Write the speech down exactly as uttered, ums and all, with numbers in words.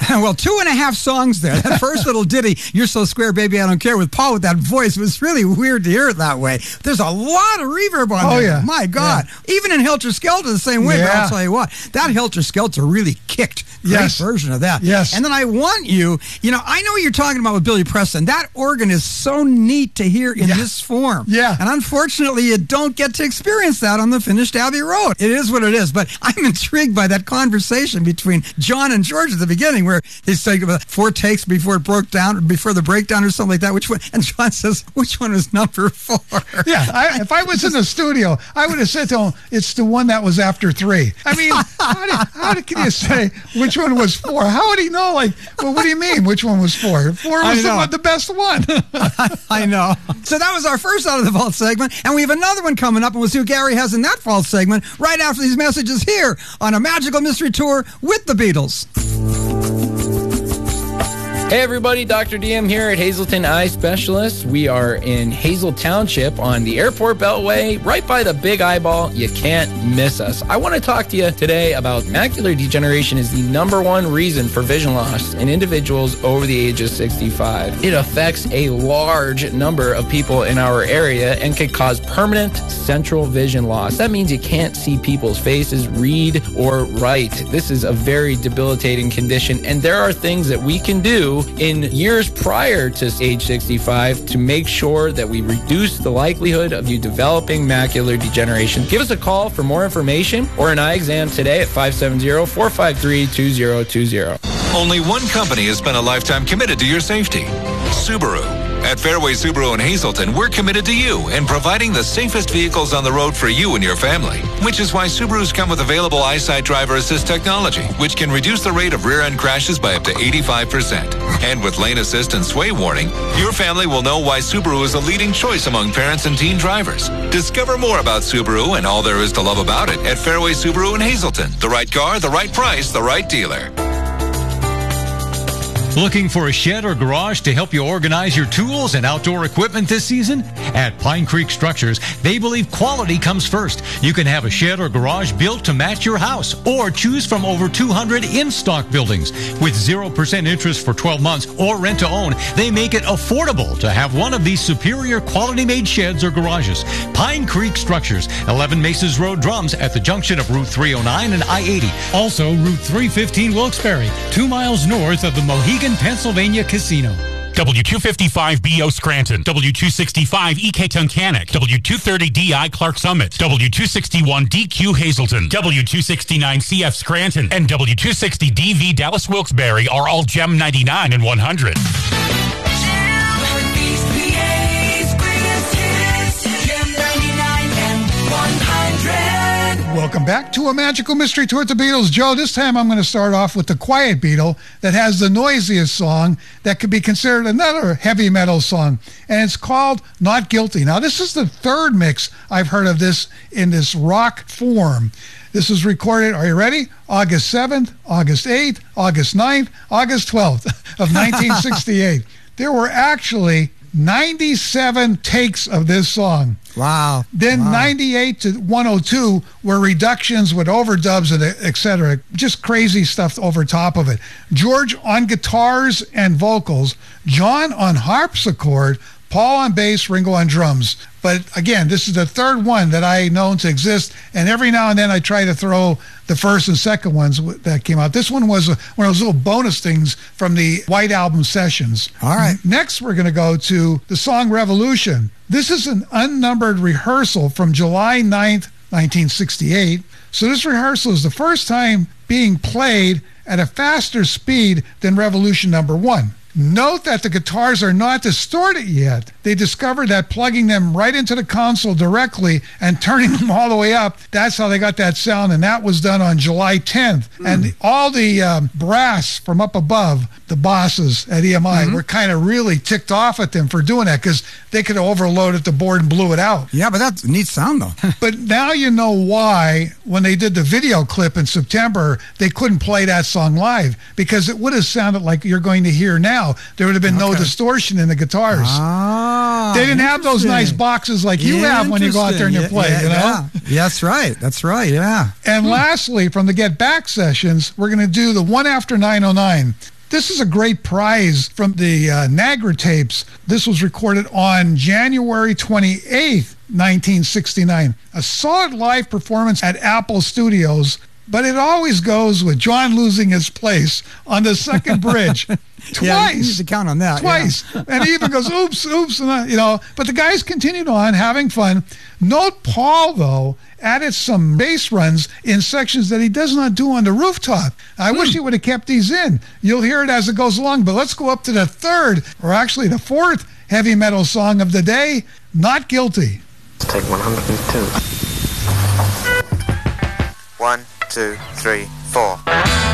Well, two and a half songs there. That first little ditty, You're So Square, Baby, I Don't Care, with Paul with that voice was really weird to hear it that way. There's a lot of reverb on oh, there. Yeah. My God. Yeah. Even in Helter Skelter the same way, yeah. But I'll tell you what, that Helter Skelter really kicked. Great yes. version of that. Yes. And then I want you, you know, I know what you're talking about with Billy Preston. That organ is so neat to hear in yeah. this form. Yeah. And unfortunately, you don't get to experience that on the finished Abbey Road. It is what it is. But I'm intrigued by that conversation between John and George at the beginning where they say about four takes before it broke down, or before the breakdown or something like that. Which one? And John says, which one is number four? Yeah. I, if I was in the studio, I would have said to him, it's the one that was after three. I mean, how, did, how did, can you say which one was four? How would he know? Like, well, what do you mean? Which one was four? Four was the, one, the best one. I, I know. So that was our first Out of the Vault segment, and we have another one coming up, and we'll see what Gary has in that vault segment right after these messages here on a Magical Mystery Tour with the Beatles. Hey everybody, Doctor D M here at Hazelton Eye Specialists. We are in Hazel Township on the Airport Beltway, right by the Big Eyeball. You can't miss us. I want to talk to you today about macular degeneration is the number one reason for vision loss in individuals over the age of sixty-five. It affects a large number of people in our area and can cause permanent central vision loss. That means you can't see people's faces, read, or write. This is a very debilitating condition, and there are things that we can do in years prior to age sixty-five to make sure that we reduce the likelihood of you developing macular degeneration. Give us a call for more information or an eye exam today at five seven zero, four five three, two zero two zero. Only one company has been a lifetime committed to your safety. Subaru. At Fairway Subaru in Hazelton, we're committed to you and providing the safest vehicles on the road for you and your family. Which is why Subarus come with available EyeSight driver assist technology, which can reduce the rate of rear-end crashes by up to eighty-five percent. And with lane assist and sway warning, your family will know why Subaru is a leading choice among parents and teen drivers. Discover more about Subaru and all there is to love about it at Fairway Subaru in Hazelton. The right car, the right price, the right dealer. Looking for a shed or garage to help you organize your tools and outdoor equipment this season? At Pine Creek Structures, they believe quality comes first. You can have a shed or garage built to match your house or choose from over two hundred in-stock buildings. With zero percent interest for twelve months or rent to own, they make it affordable to have one of these superior quality-made sheds or garages. Pine Creek Structures, eleven Maces Road, Drums, at the junction of Route three oh nine and I eighty. Also, Route three fifteen Wilkes-Barre, two miles north of the Mohegan, Pennsylvania Casino. W two fifty-five B O Scranton, W two sixty-five E K Tunkhannock, W two thirty D I Clark Summit, W two sixty-one D Q Hazelton, W two sixty-nine C F Scranton, and W two sixty D V Dallas Wilkes-Barre are all Gem ninety-nine and one hundred. Welcome back to a Magical Mystery Tour with the Beatles. Joe, this time I'm going to start off with the Quiet Beatle that has the noisiest song that could be considered another heavy metal song, and it's called Not Guilty. Now, this is the third mix I've heard of this in this rock form. This was recorded, are you ready? August seventh, August eighth, August ninth, August twelfth of nineteen sixty-eight. There were actually ninety-seven takes of this song. Wow. Then wow. ninety-eight to one oh two were reductions with overdubs and et cetera. Just crazy stuff over top of it. George on guitars and vocals, John on harpsichord, Paul on bass, Ringo on drums. But again, this is the third one that I know to exist, and every now and then I try to throw the first and second ones that came out. This one was one of those little bonus things from the White Album sessions. All right. Next, we're going to go to the song Revolution. This is an unnumbered rehearsal from July ninth, nineteen sixty-eight. So this rehearsal is the first time being played at a faster speed than Revolution number one. Note that the guitars are not distorted yet. They discovered that plugging them right into the console directly and turning them all the way up, that's how they got that sound, and that was done on July tenth. Mm. And the, all the um, brass from up above, the bosses at E M I, mm-hmm. were kind of really ticked off at them for doing that because they could have overloaded the board and blew it out. Yeah, but that's a neat sound, though. But now you know why, when they did the video clip in September, they couldn't play that song live, because it would have sounded like you're going to hear now. There would have been okay. no distortion in the guitars. Ah, they didn't have those nice boxes like you have when you go out there and you play, yeah, you know? Yeah. yeah, that's right. That's right, yeah. And hmm. lastly, from the Get Back sessions, we're going to do the one after nine oh nine. This is a great prize from the uh, Niagara tapes. This was recorded on January twenty-eighth, nineteen sixty-nine. A solid live performance at Apple Studios, but it always goes with John losing his place on the second bridge. Twice. Yeah, you need to count on that. Twice. Yeah. And he even goes, oops, oops, and, uh, you know. But the guys continued on having fun. Note Paul, though, added some bass runs in sections that he does not do on the rooftop. I hmm. wish he would have kept these in. You'll hear it as it goes along. But let's go up to the third, or actually the fourth heavy metal song of the day, Not Guilty. Let's take one hundred two. One, two, three, four.